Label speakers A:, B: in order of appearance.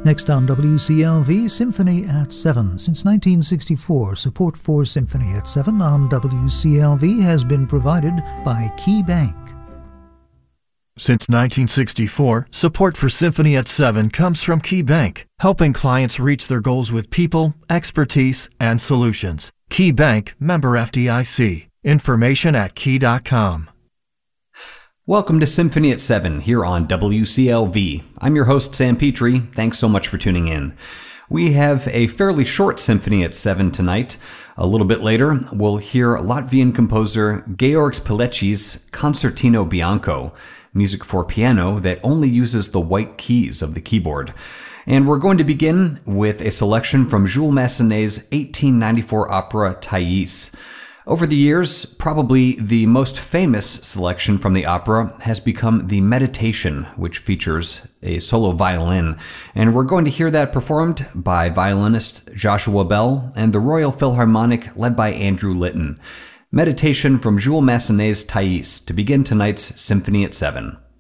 A: Next on WCLV, Symphony at 7. Since 1964, support for Symphony at 7 on WCLV has been provided by Key Bank.
B: Since 1964, support for Symphony at 7 comes from Key Bank, helping clients reach their goals with people, expertise, and solutions. Key Bank, member FDIC. Information at key.com.
C: Welcome to Symphony at 7 here on WCLV. I'm your host, Sam Petrie. Thanks so much for tuning in. We have a fairly short Symphony at 7 tonight. A little bit later, we'll hear Latvian composer Georgs Pilecki's Concertino Bianco, music for piano that only uses the white keys of the keyboard. And we're going to begin with a selection from Jules Massenet's 1894 opera Thais. Over the years, probably the most famous selection from the opera has become the Meditation, which features a solo violin. And we're going to hear that performed by violinist Joshua Bell and the Royal Philharmonic led by Andrew Litton. Meditation from Jules Massenet's Thais to begin tonight's Symphony at 7.